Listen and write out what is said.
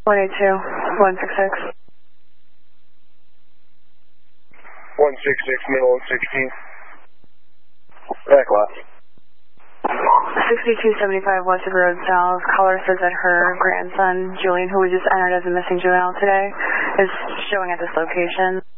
182, 166. 166, middle of 16. Back left. 6275 Westwood Road South. Caller says that her grandson, Julian, who was just entered as a missing juvenile today, is showing at this location.